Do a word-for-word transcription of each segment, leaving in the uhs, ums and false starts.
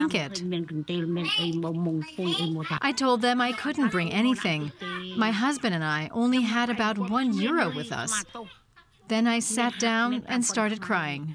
it. I told them I couldn't bring anything. My husband and I only had about one euro with us. Then I sat down and started crying.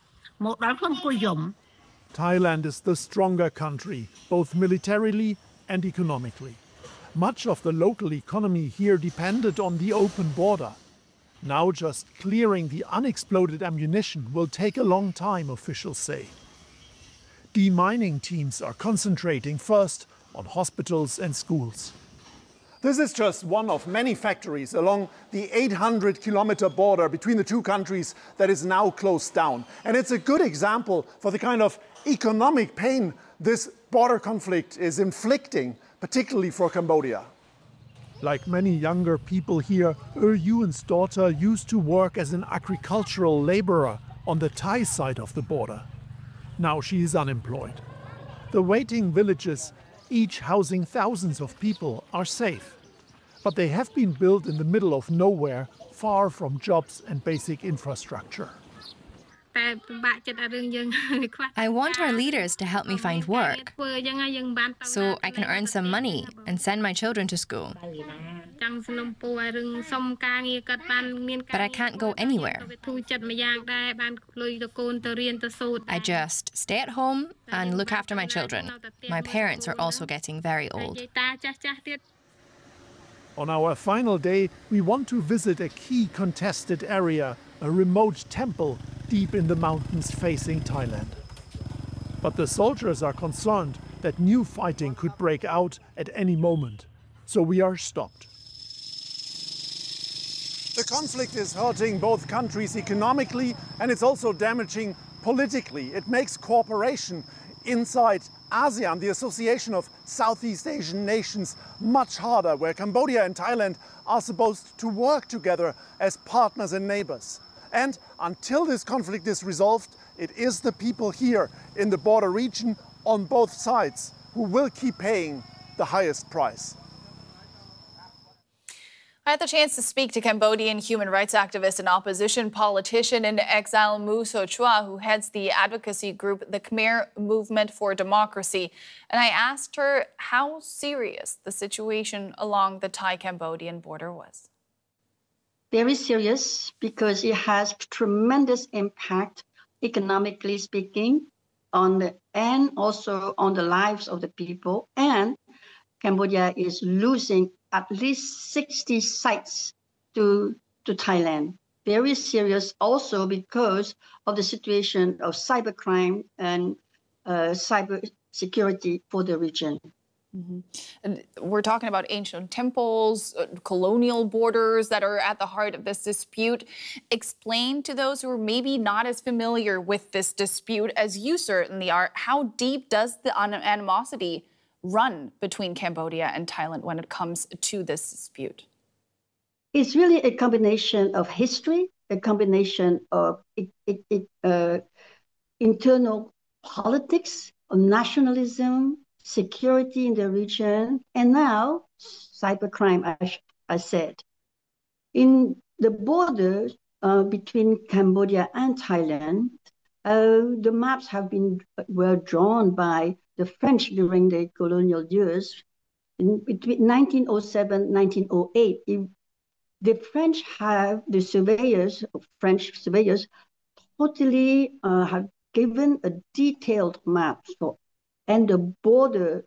Thailand is the stronger country, both militarily and economically. Much of the local economy here depended on the open border. Now just clearing the unexploded ammunition will take a long time, officials say. Demining teams are concentrating first on hospitals and schools. This is just one of many factories along the eight hundred kilometer border between the two countries that is now closed down. And it's a good example for the kind of economic pain this border conflict is inflicting, particularly for Cambodia. Like many younger people here, Er Yuen's daughter used to work as an agricultural laborer on the Thai side of the border. Now she is unemployed. The waiting villages, each housing thousands of people, are safe. But they have been built in the middle of nowhere, far from jobs and basic infrastructure. I want our leaders to help me find work, so I can earn some money and send my children to school. But I can't go anywhere. I just stay at home and look after my children. My parents are also getting very old. On our final day, we want to visit a key contested area, a remote temple deep in the mountains facing Thailand. But the soldiers are concerned that new fighting could break out at any moment, so we are stopped. The conflict is hurting both countries economically, and it's also damaging politically. It makes cooperation inside ASEAN, the Association of Southeast Asian Nations, much harder, where Cambodia and Thailand are supposed to work together as partners and neighbors. And until this conflict is resolved, it is the people here in the border region on both sides who will keep paying the highest price. I had the chance to speak to Cambodian human rights activist and opposition politician in exile Mu So Chua, who heads the advocacy group, the Khmer Movement for Democracy. And I asked her how serious the situation along the Thai-Cambodian border was. Very serious, because it has tremendous impact, economically speaking, on the, and also on the lives of the people. And Cambodia is losing at least sixty sites to, to Thailand. Very serious also because of the situation of cybercrime and uh, cyber security for the region. Mm-hmm. And we're talking about ancient temples, uh, colonial borders that are at the heart of this dispute. Explain to those who are maybe not as familiar with this dispute as you certainly are, how deep does the animosity run between Cambodia and Thailand when it comes to this dispute? It's really a combination of history, a combination of it, it, it, uh, internal politics, of nationalism, security in the region, and now cybercrime, I, I said. In the border uh, between Cambodia and Thailand, uh, the maps have been were drawn by the French during the colonial years. In between nineteen oh seven and nineteen oh eight, it, the French have, the surveyors, French surveyors, totally uh, have given a detailed map for and the border,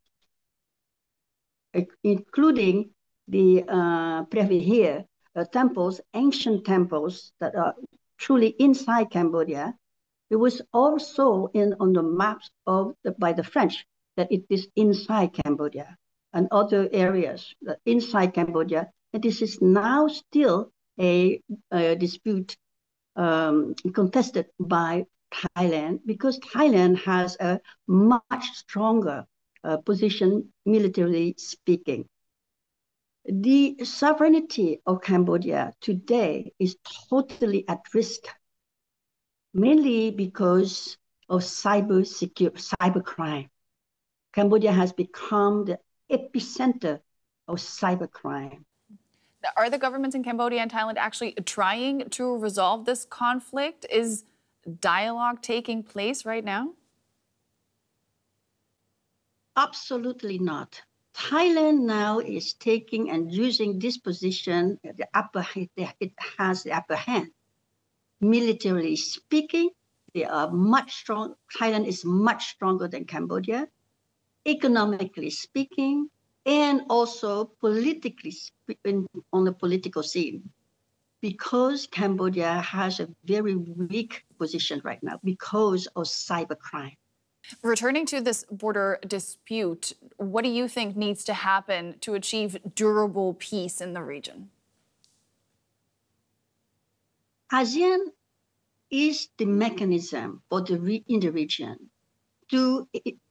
including the uh, Previhir uh, temples, ancient temples that are truly inside Cambodia. It was also in on the maps of the, by the French that it is inside Cambodia and other areas that inside Cambodia. And this is now still a, a dispute um, contested by Thailand, because Thailand has a much stronger uh, position militarily speaking. The sovereignty of Cambodia today is totally at risk, mainly because of cyber secure, cybercrime. Cambodia has become the epicenter of cybercrime. Are the governments in Cambodia and Thailand actually trying to resolve this conflict? Is dialogue taking place right now? Absolutely not. Thailand now is taking and using this position, the upper, it has the upper hand. Militarily speaking, they are much strong. Thailand is much stronger than Cambodia, economically speaking, and also politically speaking on the political scene. Because Cambodia has a very weak position right now because of cybercrime. Returning to this border dispute, what do you think needs to happen to achieve durable peace in the region? ASEAN is the mechanism for the re in the region to,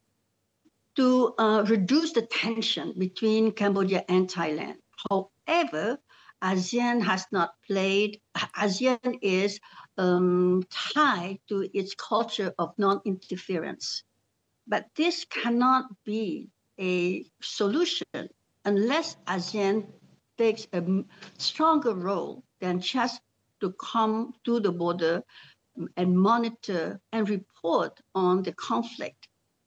to uh, reduce the tension between Cambodia and Thailand. However, ASEAN has not played, ASEAN is um, tied to its culture of non-interference. But this cannot be a solution unless ASEAN takes a stronger role than just to come to the border and monitor and report on the conflict.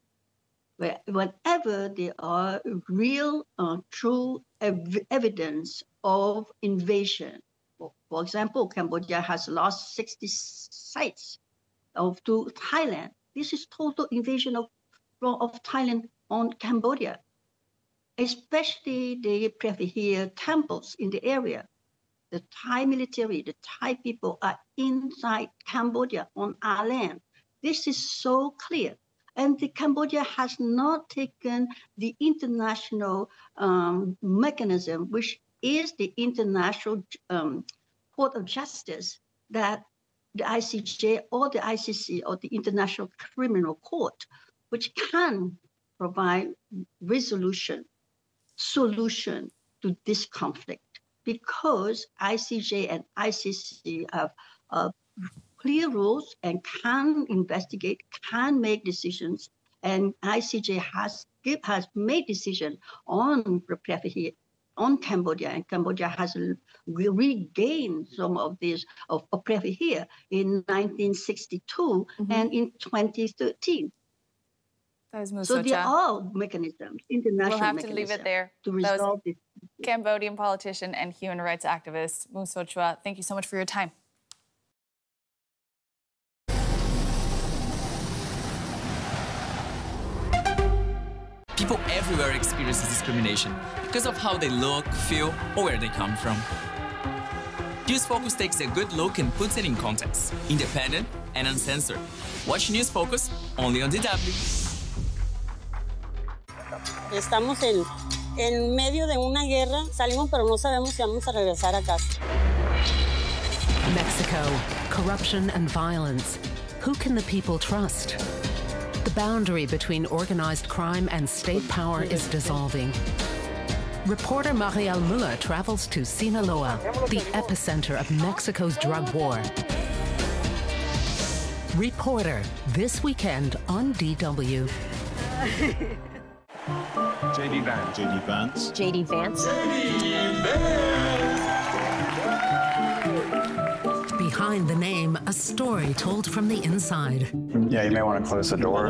Whenever there are real, uh, true ev evidence of invasion. For, for example, Cambodia has lost sixty sites of, to Thailand. This is total invasion of, of Thailand on Cambodia, especially the Previhear temples in the area. The Thai military, the Thai people are inside Cambodia on our land. This is so clear. And the Cambodia has not taken the international um, mechanism, which is the International um, Court of Justice, that the I C J or the I C C or the International Criminal Court, which can provide resolution, solution to this conflict. Because I C J and I C C have uh, clear rules and can investigate, can make decisions, and I C J has give, has made decision on Previhear, on Cambodia, and Cambodia has regained some of these of, of Previhear in nineteen sixty-two mm-hmm. and in twenty thirteen. That is so there are mechanisms, international We'll have mechanisms to leave it there. To resolve this. Cambodian politician and human rights activist Mou Sochua, thank you so much for your time. People everywhere experience discrimination because of how they look, feel, or where they come from. News Focus takes a good look and puts it in context, independent and uncensored. Watch News Focus only on D W. Estamos en, en medio de una guerra, salimos pero no sabemos si vamos a regresar a casa. Mexico, corruption and violence. Who can the people trust? The boundary between organized crime and state power is dissolving. Reporter Mariel Muller travels to Sinaloa, the epicenter of Mexico's drug war. Reporter, this weekend on D W. J D Vance. J D Vance. J D Vance. Behind the name, a story told from the inside. Yeah, you may want to close the door.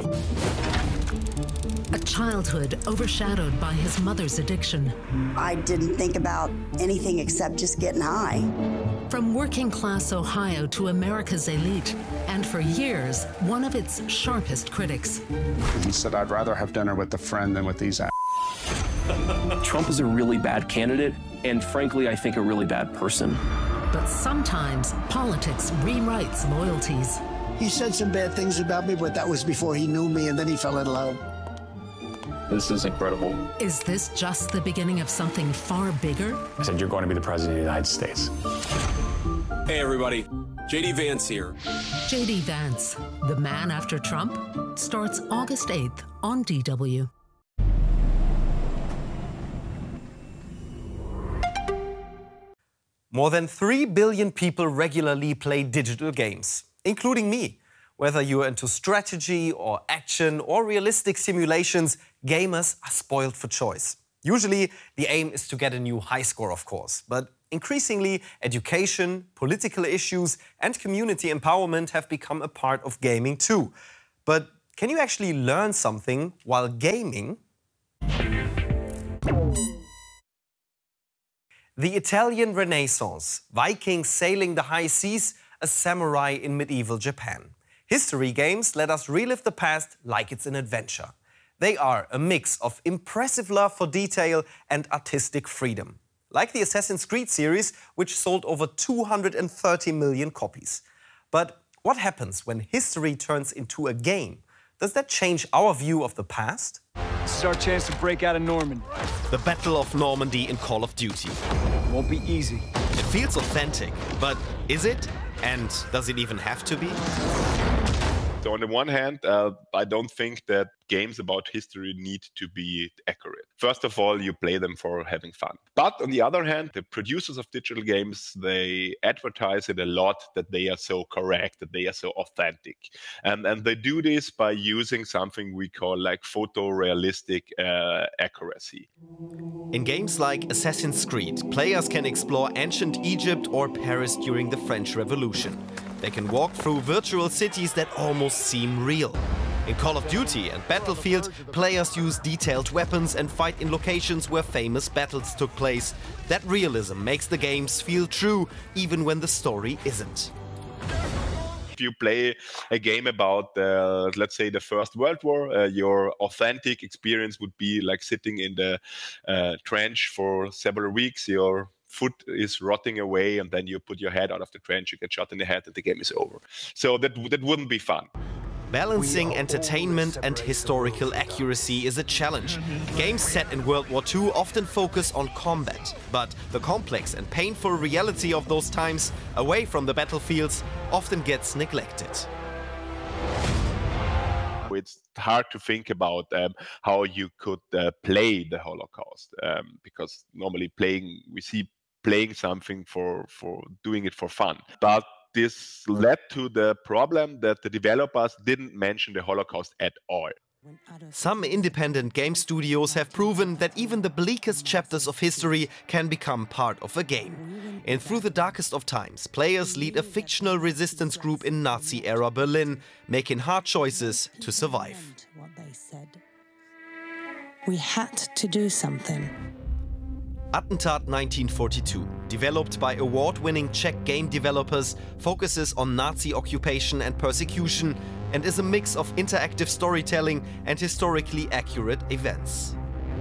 A childhood overshadowed by his mother's addiction. I didn't think about anything except just getting high. From working-class Ohio to America's elite, and for years, one of its sharpest critics. He said, I'd rather have dinner with a friend than with these a**. Trump is a really bad candidate, and frankly, I think a really bad person. But sometimes politics rewrites loyalties. He said some bad things about me, but that was before he knew me, and then he fell in love. This is incredible. Is this just the beginning of something far bigger? I said, you're going to be the president of the United States. Hey, everybody. J D Vance here. J D Vance, the man after Trump, starts August eighth on D W. More than three billion people regularly play digital games, including me. Whether you're into strategy or action or realistic simulations, gamers are spoiled for choice. Usually, the aim is to get a new high score, of course. But increasingly, education, political issues and community empowerment have become a part of gaming too. But can you actually learn something while gaming? The Italian Renaissance, Vikings sailing the high seas, a samurai in medieval Japan. History games let us relive the past like it's an adventure. They are a mix of impressive love for detail and artistic freedom. Like the Assassin's Creed series, which sold over two hundred thirty million copies. But what happens when history turns into a game? Does that change our view of the past? This is our chance to break out of Normandy. The Battle of Normandy in Call of Duty. Won't be easy. It feels authentic, but is it? And does it even have to be? So on the one hand, uh, I don't think that games about history need to be accurate. First of all, you play them for having fun. But on the other hand, the producers of digital games, they advertise it a lot that they are so correct, that they are so authentic. And, and they do this by using something we call like photorealistic uh, accuracy. In games like Assassin's Creed, players can explore ancient Egypt or Paris during the French Revolution. They can walk through virtual cities that almost seem real. In Call of Duty and Battlefield, players use detailed weapons and fight in locations where famous battles took place. That realism makes the games feel true, even when the story isn't. If you play a game about, uh, let's say, the First World War, uh, your authentic experience would be like sitting in the uh, trench for several weeks. Your foot is rotting away, and then you put your head out of the trench, you get shot in the head, and the game is over. So that, that wouldn't be fun. Balancing entertainment and historical accuracy is a challenge. Games set in World War Two often focus on combat, but the complex and painful reality of those times, away from the battlefields, often gets neglected. It's hard to think about um, how you could uh, play the Holocaust, um, because normally playing, we see playing something for, for doing it for fun. But this led to the problem that the developers didn't mention the Holocaust at all. Some independent game studios have proven that even the bleakest chapters of history can become part of a game. In Through the Darkest of Times, players lead a fictional resistance group in Nazi-era Berlin, making hard choices to survive. We had to do something. Attentat nineteen forty-two, developed by award-winning Czech game developers, focuses on Nazi occupation and persecution and is a mix of interactive storytelling and historically accurate events.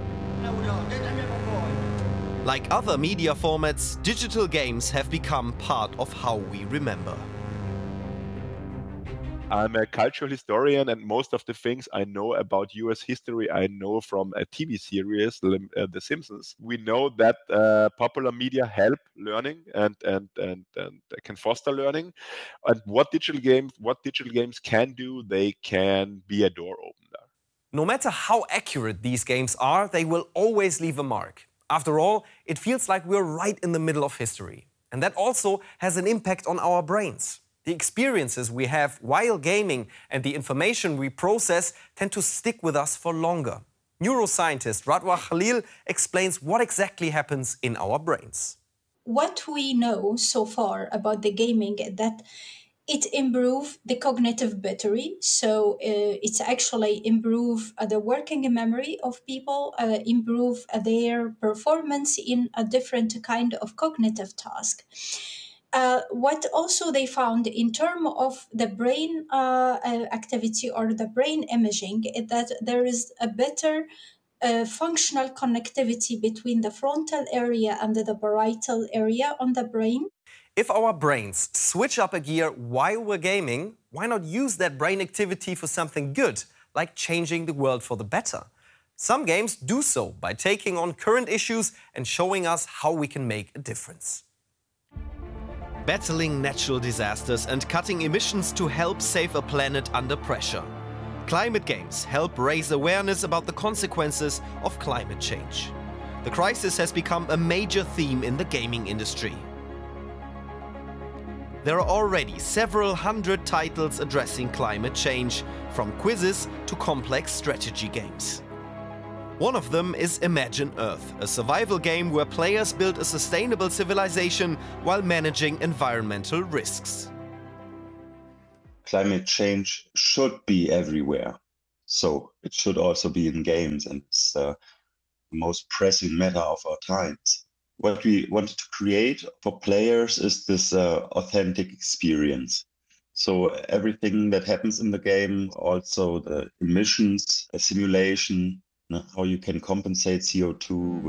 Like other media formats, digital games have become part of how we remember. I'm a cultural historian, and most of the things I know about U S history I know from a T V series, uh, The Simpsons. We know that uh, popular media help learning and, and, and, and can foster learning. And what digital games, what digital games can do, they can be a door opener. No matter how accurate these games are, they will always leave a mark. After all, it feels like we're right in the middle of history. And that also has an impact on our brains. The experiences we have while gaming and the information we process tend to stick with us for longer. Neuroscientist Radwa Khalil explains what exactly happens in our brains. What we know so far about the gaming is that it improves the cognitive battery, so uh, it's actually improve uh, the working memory of people, uh, improve uh, their performance in a different kind of cognitive task. Uh, what also they found in terms of the brain uh, uh, activity or the brain imaging is that there is a better uh, functional connectivity between the frontal area and the parietal area on the brain. If our brains switch up a gear while we're gaming, why not use that brain activity for something good, like changing the world for the better? Some games do so by taking on current issues and showing us how we can make a difference. Battling natural disasters and cutting emissions to help save a planet under pressure. Climate games help raise awareness about the consequences of climate change. The crisis has become a major theme in the gaming industry. There are already several hundred titles addressing climate change, from quizzes to complex strategy games. One of them is Imagine Earth, a survival game where players build a sustainable civilization while managing environmental risks. Climate change should be everywhere, so it should also be in games, and it's uh, the most pressing matter of our times. What we wanted to create for players is this uh, authentic experience. So everything that happens in the game, also the emissions, a simulation, how you can compensate C O two